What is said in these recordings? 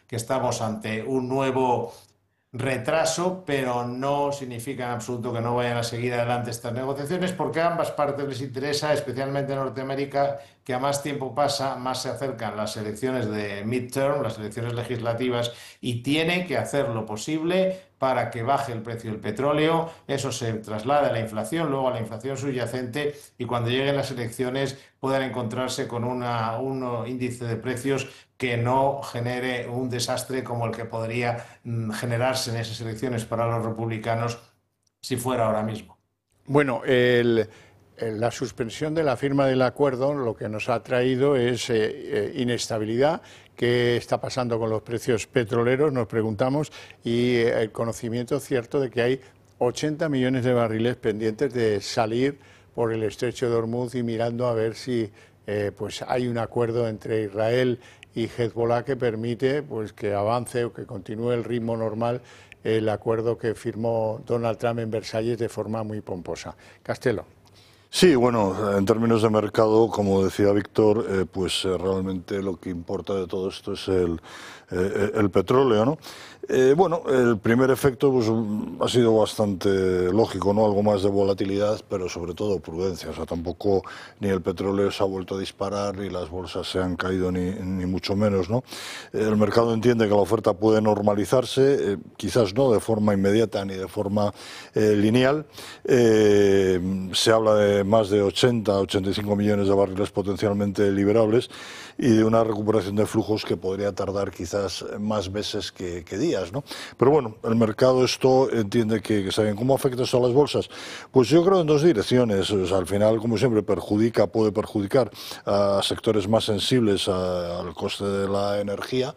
que estamos ante un nuevo retraso, pero no significa en absoluto que no vayan a seguir adelante estas negociaciones, porque a ambas partes les interesa, especialmente a Norteamérica, que a más tiempo pasa, más se acercan las elecciones de midterm, las elecciones legislativas, y tiene que hacer lo posible para que baje el precio del petróleo. Eso se traslada a la inflación, luego a la inflación subyacente, y cuando lleguen las elecciones puedan encontrarse con un índice de precios que no genere un desastre como el que podría generarse en esas elecciones para los republicanos si fuera ahora mismo. Bueno, la suspensión de la firma del acuerdo lo que nos ha traído es inestabilidad. ¿Qué está pasando con los precios petroleros? Nos preguntamos, y el conocimiento cierto de que hay 80 millones de barriles pendientes de salir por el estrecho de Hormuz, y mirando a ver si pues hay un acuerdo entre Israel y Hezbollah que permite pues que avance o que continúe el ritmo normal el acuerdo que firmó Donald Trump en Versalles de forma muy pomposa. Castelo. Sí, bueno, en términos de mercado, como decía Víctor, realmente lo que importa de todo esto es el petróleo, ¿no? Bueno, el primer efecto pues, ha sido bastante lógico, ¿no? Algo más de volatilidad, pero sobre todo prudencia. O sea, tampoco ni el petróleo se ha vuelto a disparar, ni las bolsas se han caído, ni mucho menos, ¿no? El mercado entiende que la oferta puede normalizarse, quizás no de forma inmediata ni de forma lineal. Se habla de más de 85 millones de barriles potencialmente liberables y de una recuperación de flujos que podría tardar quizás más meses que días, ¿no? Pero bueno, el mercado esto entiende que está bien. ¿Cómo afecta esto a las bolsas? Pues yo creo en dos direcciones. O sea, al final, como siempre, puede perjudicar a sectores más sensibles al coste de la energía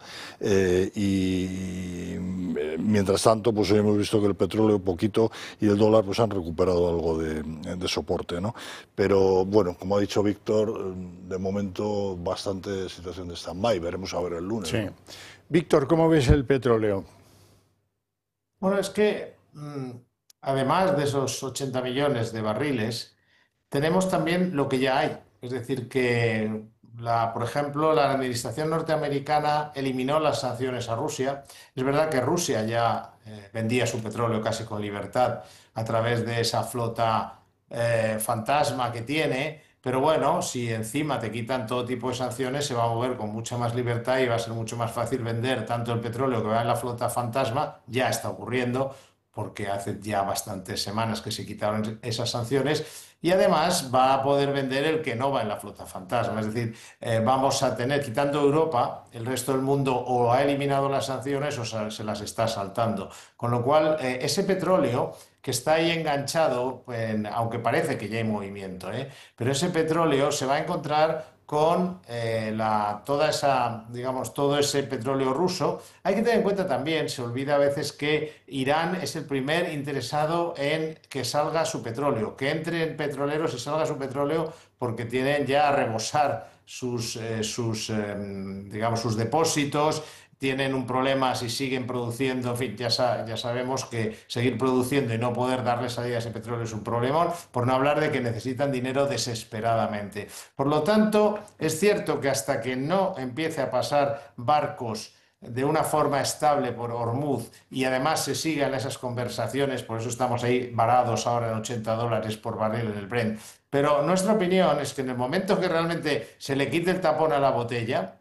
y mientras tanto, pues hoy hemos visto que el petróleo poquito y el dólar pues han recuperado algo de soporte, ¿no? Pero bueno, como ha dicho Víctor, de momento bastante situación de stand-by. Veremos a ver el lunes. Sí. ¿No? Víctor, ¿cómo ves el petróleo? Bueno, es que además de esos 80 millones de barriles, tenemos también lo que ya hay. Es decir, que, por ejemplo, la administración norteamericana eliminó las sanciones a Rusia. Es verdad que Rusia ya vendía su petróleo casi con libertad a través de esa flota fantasma que tiene, pero bueno, si encima te quitan todo tipo de sanciones, se va a mover con mucha más libertad y va a ser mucho más fácil vender tanto el petróleo que va en la flota fantasma, ya está ocurriendo, porque hace ya bastantes semanas que se quitaron esas sanciones, y además va a poder vender el que no va en la flota fantasma. Es decir, vamos a tener, quitando Europa, el resto del mundo o ha eliminado las sanciones o se las está saltando. Con lo cual, ese petróleo que está ahí enganchado, aunque parece que ya hay movimiento, pero ese petróleo se va a encontrar con digamos, todo ese petróleo ruso. Hay que tener en cuenta también, se olvida a veces que Irán es el primer interesado en que salga su petróleo, que entren petroleros y salga su petróleo, porque tienen ya a rebosar digamos, sus depósitos. Tienen un problema si siguen produciendo, en fin, ya sabemos que seguir produciendo y no poder darle salida a ese petróleo es un problemón, por no hablar de que necesitan dinero desesperadamente. Por lo tanto, es cierto que hasta que no empiece a pasar barcos de una forma estable por Hormuz y además se sigan esas conversaciones, por eso estamos ahí varados ahora en $80 por barril en el Brent. Pero nuestra opinión es que en el momento que realmente se le quite el tapón a la botella,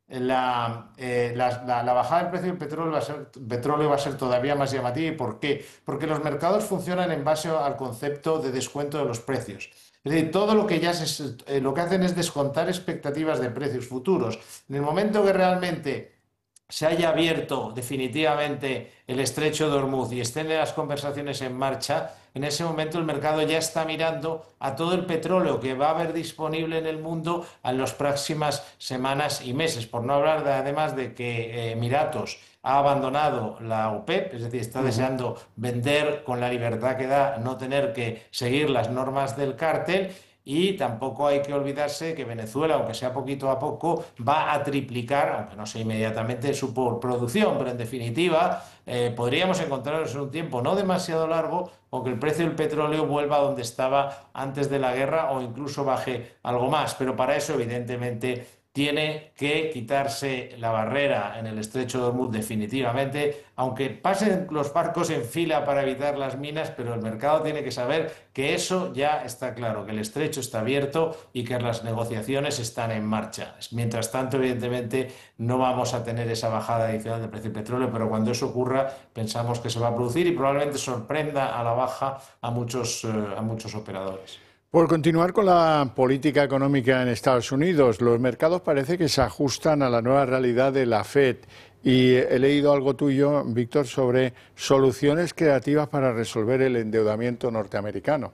la bajada del precio del petróleo va a ser todavía más llamativa. ¿Y por qué? Porque los mercados funcionan en base al concepto de descuento de los precios. Es decir, todo lo que lo que hacen es descontar expectativas de precios futuros. En el momento que realmente se haya abierto definitivamente el estrecho de Hormuz y estén las conversaciones en marcha, en ese momento el mercado ya está mirando a todo el petróleo que va a haber disponible en el mundo en las próximas semanas y meses. Por no hablar además de que Emiratos ha abandonado la OPEP, es decir, está deseando vender con la libertad que da, no tener que seguir las normas del cártel. Y tampoco hay que olvidarse que Venezuela, aunque sea poquito a poco, va a triplicar, aunque no sea inmediatamente su producción, pero en definitiva podríamos encontrarnos en un tiempo no demasiado largo con que el precio del petróleo vuelva a donde estaba antes de la guerra o incluso baje algo más. Pero para eso, evidentemente, tiene que quitarse la barrera en el estrecho de Hormuz definitivamente, aunque pasen los barcos en fila para evitar las minas, pero el mercado tiene que saber que eso ya está claro, que el estrecho está abierto y que las negociaciones están en marcha. Mientras tanto, evidentemente, no vamos a tener esa bajada adicional del precio del petróleo, pero cuando eso ocurra, pensamos que se va a producir y probablemente sorprenda a la baja a muchos operadores. Por continuar con la política económica en Estados Unidos, los mercados parece que se ajustan a la nueva realidad de la Fed. Y he leído algo tuyo, Víctor, sobre soluciones creativas para resolver el endeudamiento norteamericano.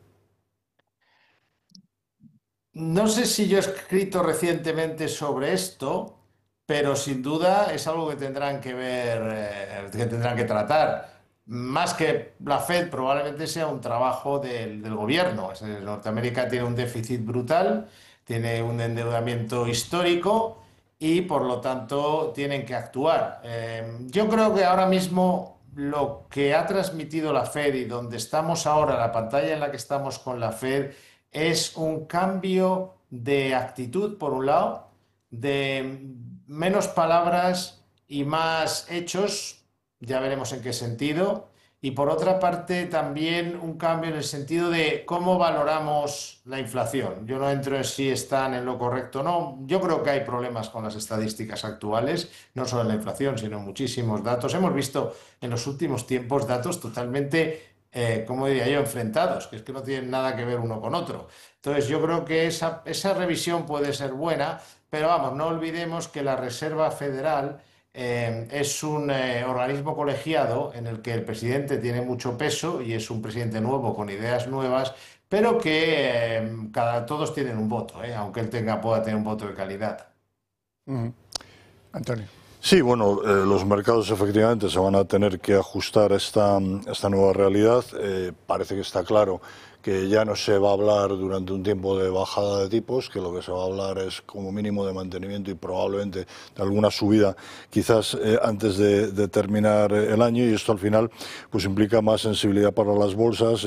No sé si yo he escrito recientemente sobre esto, pero sin duda es algo que tendrán que ver, que tendrán que tratar. Más que la Fed, probablemente sea un trabajo del gobierno. Norteamérica tiene un déficit brutal, tiene un endeudamiento histórico y por lo tanto tienen que actuar. Yo creo que ahora mismo lo que ha transmitido la Fed y donde estamos ahora, la pantalla en la que estamos con la Fed, es un cambio de actitud, por un lado, de menos palabras y más hechos, ya veremos en qué sentido, y por otra parte también un cambio en el sentido de cómo valoramos la inflación. Yo no entro en si están en lo correcto o no, yo creo que hay problemas con las estadísticas actuales, no solo en la inflación, sino en muchísimos datos. Hemos visto en los últimos tiempos datos totalmente como diría yo, enfrentados, que es que no tienen nada que ver uno con otro. Entonces, yo creo que esa revisión puede ser buena, pero vamos, no olvidemos que la Reserva Federal es un organismo colegiado en el que el presidente tiene mucho peso y es un presidente nuevo con ideas nuevas, pero que todos tienen un voto, aunque él pueda tener un voto de calidad. Antonio. Sí, bueno, los mercados efectivamente se van a tener que ajustar a esta nueva realidad. Parece que está claro que ya no se va a hablar durante un tiempo de bajada de tipos, que lo que se va a hablar es como mínimo de mantenimiento y probablemente de alguna subida, quizás antes de terminar el año, y esto al final pues implica más sensibilidad para las bolsas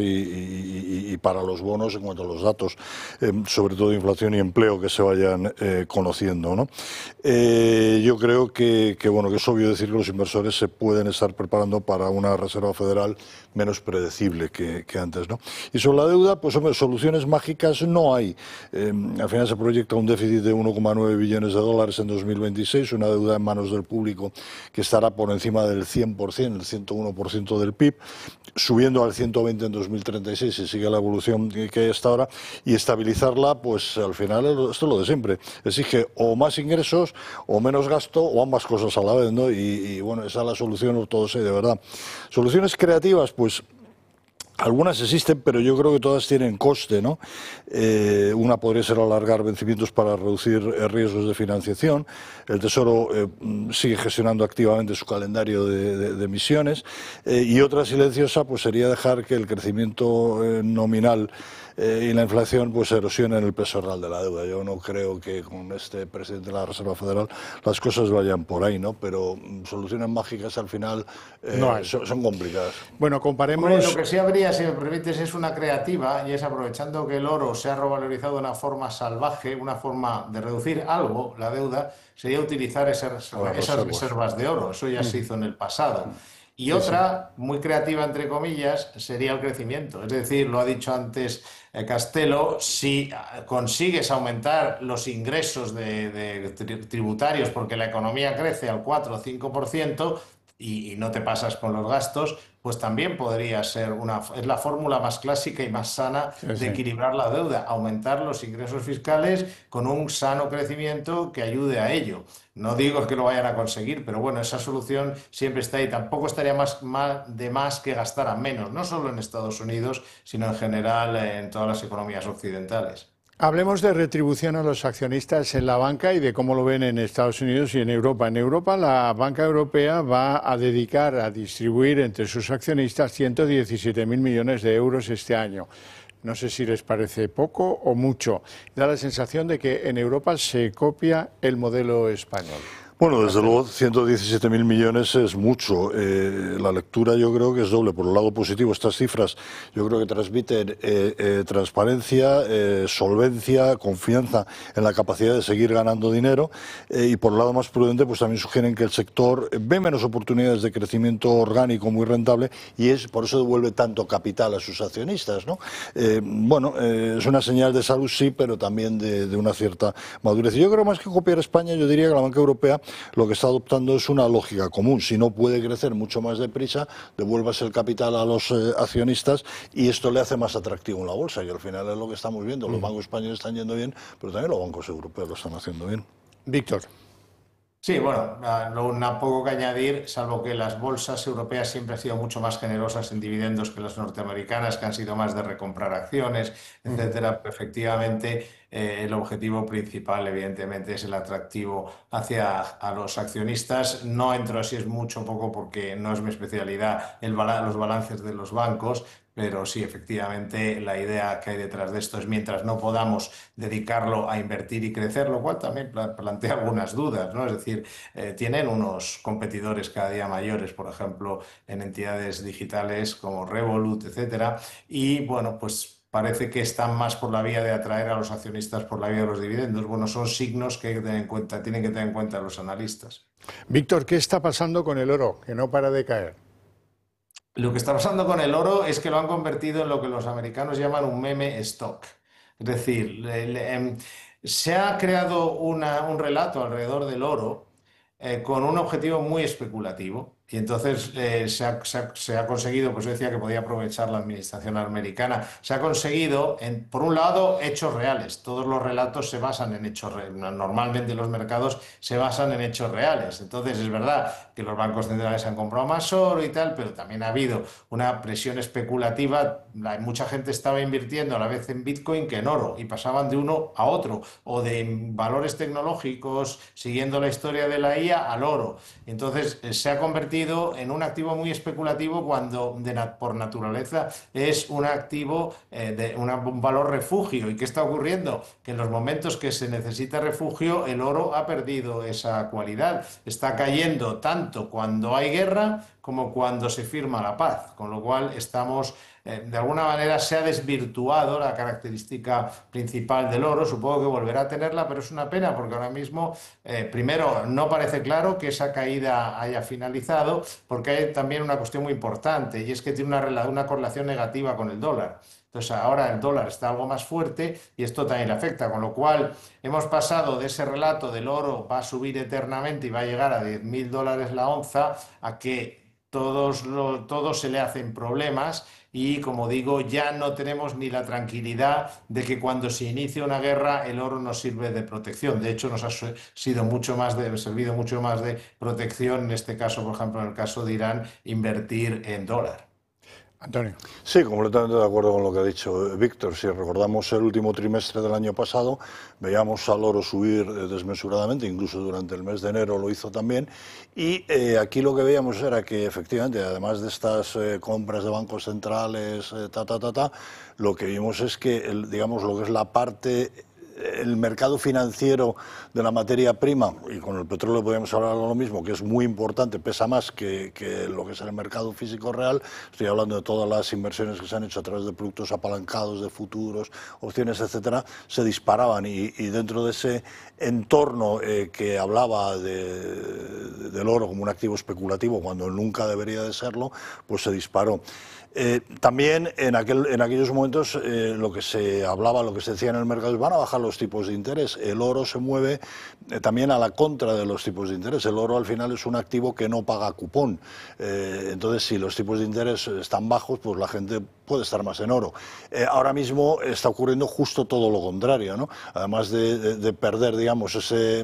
y para los bonos en cuanto a los datos, sobre todo de inflación y empleo que se vayan conociendo, ¿no? Yo creo que es obvio decir que los inversores se pueden estar preparando para una Reserva Federal menos predecible que antes, ¿no? Y sobre la deuda, pues hombre, soluciones mágicas no hay. Al final se proyecta un déficit de 1,9 billones de dólares en 2026, una deuda en manos del público que estará por encima del 100%, el 101% del PIB, subiendo al 120 en 2036 si sigue la evolución que hay hasta ahora, y estabilizarla, pues al final esto es lo de siempre. Exige o más ingresos o menos gasto o ambas cosas a la vez, ¿no? Y bueno, esa es la solución ortodoxa de verdad. Soluciones creativas, pues algunas existen, pero yo creo que todas tienen coste, ¿no? Una podría ser alargar vencimientos para reducir riesgos de financiación. El Tesoro sigue gestionando activamente su calendario de emisiones. Y otra silenciosa pues sería dejar que el crecimiento nominal y la inflación pues erosionen el peso real de la deuda. Yo no creo que con este presidente de la Reserva Federal las cosas vayan por ahí, ¿no? Pero soluciones mágicas al final no son complicadas. Bueno, comparemos. Hombre, lo que sí habría, si me permites, es una creativa y es aprovechando que el oro se ha revalorizado de una forma salvaje, una forma de reducir algo la deuda, sería utilizar esas reservas de oro. Eso ya se hizo en el pasado. Y otra, muy creativa, entre comillas, sería el crecimiento. Es decir, lo ha dicho antes Castelo, si consigues aumentar los ingresos tributarios porque la economía crece al 4 o 5% y no te pasas con los gastos, pues también podría ser es la fórmula más clásica y más sana de equilibrar la deuda, aumentar los ingresos fiscales con un sano crecimiento que ayude a ello. No digo que lo vayan a conseguir, pero bueno, esa solución siempre está ahí. Tampoco estaría de más que gastaran menos, no solo en Estados Unidos, sino en general en todas las economías occidentales. Hablemos de retribución a los accionistas en la banca y de cómo lo ven en Estados Unidos y en Europa. En Europa, la banca europea va a dedicar a distribuir entre sus accionistas 117.000 millones de euros este año. No sé si les parece poco o mucho. Da la sensación de que en Europa se copia el modelo español. Bueno, desde luego 117.000 millones es mucho. La lectura yo creo que es doble. Por el lado positivo, estas cifras yo creo que transmiten transparencia, solvencia, confianza en la capacidad de seguir ganando dinero, y por el lado más prudente pues también sugieren que el sector ve menos oportunidades de crecimiento orgánico muy rentable y por eso devuelve tanto capital a sus accionistas, ¿no? Es una señal de salud, sí, pero también de una cierta madurez. Y yo creo, más que copiar a España, yo diría que la banca europea lo que está adoptando es una lógica común. Si no puede crecer mucho más deprisa, devuélvase el capital a los accionistas y esto le hace más atractivo en la bolsa. Y al final es lo que estamos viendo. Los bancos españoles están yendo bien, pero también los bancos europeos lo están haciendo bien. Víctor. Sí, bueno, no poco que añadir, salvo que las bolsas europeas siempre han sido mucho más generosas en dividendos que las norteamericanas, que han sido más de recomprar acciones, etcétera. Pero efectivamente, el objetivo principal, evidentemente, es el atractivo a los accionistas. No entro si es mucho o poco porque no es mi especialidad los balances de los bancos. Pero sí, efectivamente, la idea que hay detrás de esto es mientras no podamos dedicarlo a invertir y crecer, lo cual también plantea algunas dudas, ¿no? Es decir, tienen unos competidores cada día mayores, por ejemplo, en entidades digitales como Revolut, etcétera, y bueno, pues parece que están más por la vía de atraer a los accionistas por la vía de los dividendos. Bueno, son signos que tienen que tener en cuenta los analistas. Víctor, ¿qué está pasando con el oro, que no para de caer? Lo que está pasando con el oro es que lo han convertido en lo que los americanos llaman un meme stock. Es decir, se ha creado un relato alrededor del oro con un objetivo muy especulativo. Y entonces se ha conseguido, pues yo decía que podía aprovechar la administración americana, se ha conseguido, por un lado, hechos reales. Todos los relatos se basan en hechos reales. Normalmente los mercados se basan en hechos reales. Entonces es verdad que los bancos centrales han comprado más oro y tal, pero también ha habido una presión especulativa. Mucha gente estaba invirtiendo a la vez en Bitcoin que en oro y pasaban de uno a otro, o de valores tecnológicos, siguiendo la historia de la IA, al oro. Entonces se ha convertido en un activo muy especulativo cuando por naturaleza es un activo un valor refugio. ¿Y qué está ocurriendo? Que en los momentos que se necesita refugio, el oro ha perdido esa cualidad. Está cayendo tanto cuando hay guerra como cuando se firma la paz, con lo cual de alguna manera se ha desvirtuado la característica principal del oro. Supongo que volverá a tenerla, pero es una pena porque ahora mismo, primero, no parece claro que esa caída haya finalizado, porque hay también una cuestión muy importante y es que tiene una correlación negativa con el dólar. Entonces ahora el dólar está algo más fuerte y esto también le afecta, con lo cual hemos pasado de ese relato del oro va a subir eternamente y va a llegar a $10.000 la onza, a que todos se le hacen problemas y, como digo, ya no tenemos ni la tranquilidad de que cuando se inicia una guerra el oro nos sirve de protección. De hecho, nos ha servido mucho más de protección, en este caso, por ejemplo, en el caso de Irán, invertir en dólar. Antonio. Sí, completamente de acuerdo con lo que ha dicho Víctor. Si recordamos el último trimestre del año pasado, veíamos al oro subir desmesuradamente, incluso durante el mes de enero lo hizo también, y aquí lo que veíamos era que efectivamente, además de estas compras de bancos centrales, lo que vimos es que, digamos, lo que es la parte el mercado financiero de la materia prima, y con el petróleo podríamos hablar de lo mismo, que es muy importante, pesa más que lo que es el mercado físico real. Estoy hablando de todas las inversiones que se han hecho a través de productos apalancados, de futuros, opciones, etcétera, se disparaban y dentro de ese entorno que hablaba del oro como un activo especulativo cuando nunca debería de serlo, pues se disparó. También en aquellos momentos lo que se hablaba, lo que se decía en el mercado es van a bajar los tipos de interés. El oro se mueve también a la contra de los tipos de interés. El oro al final es un activo que no paga cupón. Entonces, si los tipos de interés están bajos, pues la gente puede estar más en oro. Ahora mismo está ocurriendo justo todo lo contrario, ¿no? Además de perder, digamos,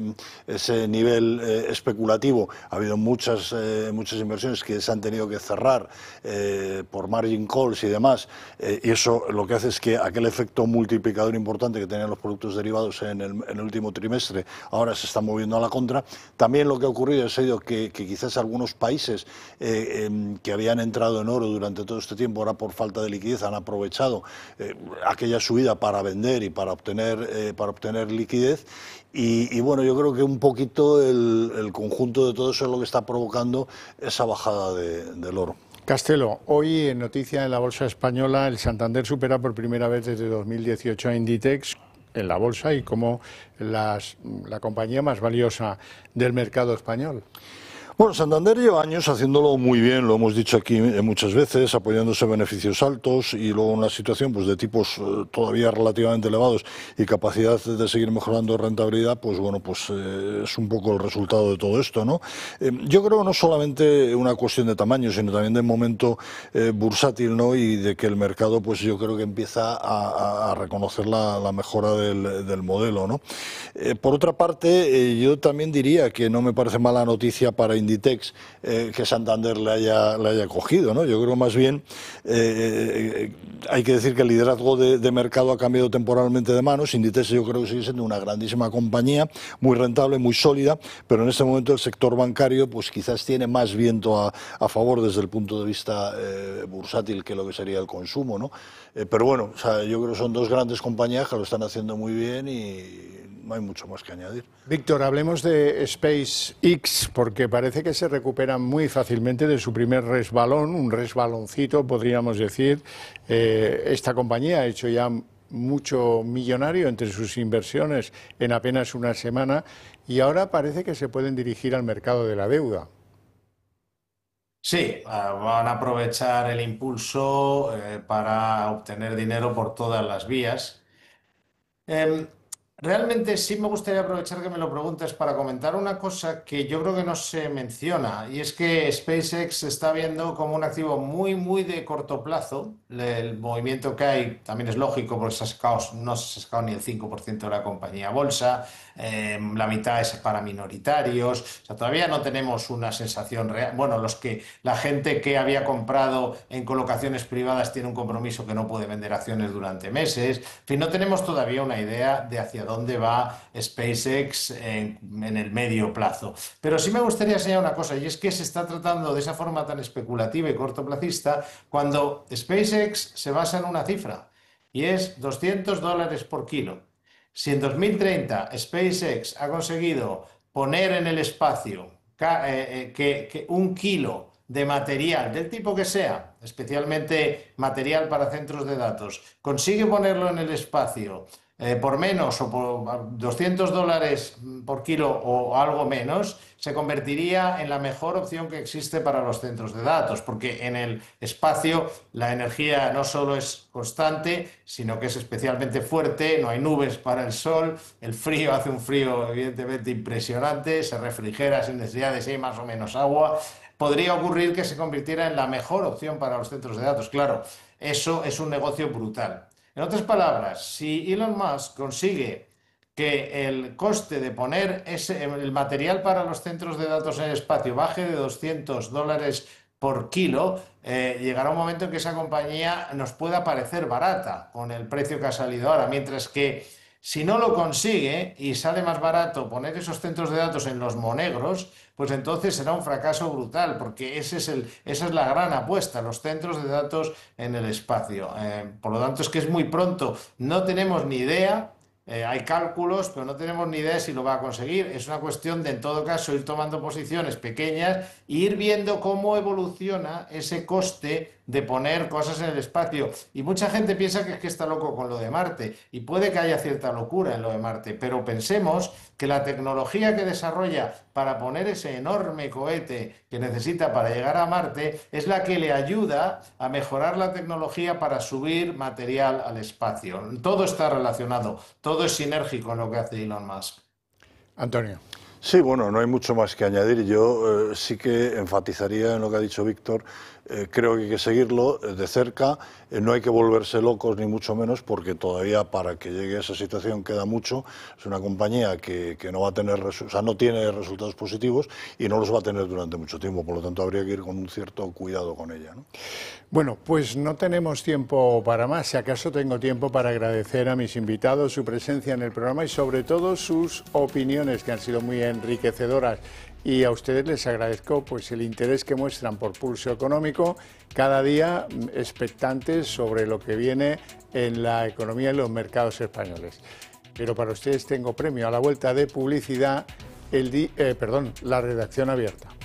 ese nivel especulativo, ha habido muchas inversiones que se han tenido que cerrar por margin calls y demás, y eso lo que hace es que aquel efecto multiplicador importante que tenían los productos derivados en el último trimestre ahora se está moviendo a la contra. También lo que ha ocurrido ha sido que quizás algunos países que habían entrado en oro durante todo este tiempo, ahora por falta de liquidez, han aprovechado aquella subida para vender y para obtener liquidez. Y bueno, yo creo que un poquito el conjunto de todo eso es lo que está provocando esa bajada del oro. Castelo, hoy en noticia en la Bolsa Española, el Santander supera por primera vez desde 2018 a Inditex en la bolsa y como la compañía más valiosa del mercado español. Bueno, Santander lleva años haciéndolo muy bien, lo hemos dicho aquí muchas veces, apoyándose en beneficios altos y luego una situación pues de tipos todavía relativamente elevados y capacidad de seguir mejorando rentabilidad, pues bueno, pues es un poco el resultado de todo esto, ¿no? Yo creo que no solamente una cuestión de tamaño, sino también de momento bursátil, ¿no? Y de que el mercado, pues yo creo que empieza a reconocer la mejora del modelo, ¿no? Por otra parte, yo también diría que no me parece mala noticia para Inditex que Santander le haya cogido, ¿no? Yo creo más bien hay que decir que el liderazgo de mercado ha cambiado temporalmente de manos. Inditex yo creo que sigue siendo una grandísima compañía, muy rentable, muy sólida, pero en este momento el sector bancario pues quizás tiene más viento a favor desde el punto de vista bursátil que lo que sería el consumo, ¿no? Pero bueno, o sea, yo creo que son dos grandes compañías que lo están haciendo muy bien y no hay mucho más que añadir. Víctor, hablemos de SpaceX, porque parece que se recuperan muy fácilmente de su primer resbalón, un resbaloncito, podríamos decir. Esta compañía ha hecho ya mucho millonario entre sus inversiones en apenas una semana y ahora parece que se pueden dirigir al mercado de la deuda. Sí, van a aprovechar el impulso para obtener dinero por todas las vías. Em, Realmente sí me gustaría aprovechar que me lo preguntes para comentar una cosa que yo creo que no se menciona, y es que SpaceX se está viendo como un activo muy, muy de corto plazo. El movimiento que hay también es lógico porque no se ha sacado ni el 5% de la compañía a bolsa, la mitad es para minoritarios, o sea, todavía no tenemos una sensación real. Bueno, la gente que había comprado en colocaciones privadas tiene un compromiso que no puede vender acciones durante meses. En fin, no tenemos todavía una idea de hacia dónde va SpaceX en el medio plazo. Pero sí me gustaría señalar una cosa, y es que se está tratando de esa forma tan especulativa y cortoplacista cuando SpaceX se basa en una cifra, y es $200 por kilo. Si en 2030 SpaceX ha conseguido poner en el espacio que 1 kilo de material, del tipo que sea, especialmente material para centros de datos, consigue ponerlo en el espacio por menos o por $200 por kilo o algo menos, se convertiría en la mejor opción que existe para los centros de datos, porque en el espacio la energía no solo es constante, sino que es especialmente fuerte, no hay nubes para el sol, el frío hace un frío evidentemente impresionante, se refrigera sin necesidad de si hay más o menos agua. Podría ocurrir que se convirtiera en la mejor opción para los centros de datos. Claro, eso es un negocio brutal. En otras palabras, si Elon Musk consigue que el coste de poner el material para los centros de datos en el espacio baje de $200 por kilo, llegará un momento en que esa compañía nos pueda parecer barata con el precio que ha salido ahora, mientras que si no lo consigue y sale más barato poner esos centros de datos en los monegros, pues entonces será un fracaso brutal, porque esa es la gran apuesta, los centros de datos en el espacio. Por lo tanto, es que es muy pronto, no tenemos ni idea. Hay cálculos, pero no tenemos ni idea si lo va a conseguir. Es una cuestión de, en todo caso, ir tomando posiciones pequeñas e ir viendo cómo evoluciona ese coste de poner cosas en el espacio. Y mucha gente piensa que es que está loco con lo de Marte, y puede que haya cierta locura en lo de Marte, pero pensemos que la tecnología que desarrolla para poner ese enorme cohete que necesita para llegar a Marte es la que le ayuda a mejorar la tecnología para subir material al espacio. Todo está relacionado, todo es sinérgico en lo que hace Elon Musk. Antonio. Sí, bueno, no hay mucho más que añadir. Yo sí que enfatizaría en lo que ha dicho Víctor. Creo que hay que seguirlo de cerca, no hay que volverse locos ni mucho menos, porque todavía para que llegue a esa situación queda mucho. Es una compañía que no va a tener, o sea, no tiene resultados positivos y no los va a tener durante mucho tiempo, por lo tanto habría que ir con un cierto cuidado con ella, ¿no? Bueno, pues no tenemos tiempo para más. Si acaso tengo tiempo para agradecer a mis invitados su presencia en el programa y sobre todo sus opiniones, que han sido muy enriquecedoras. y a ustedes les agradezco pues el interés que muestran por Pulso Económico, cada día expectantes sobre lo que viene en la economía y los mercados españoles. Pero para ustedes tengo premio a la vuelta de publicidad, la redacción abierta.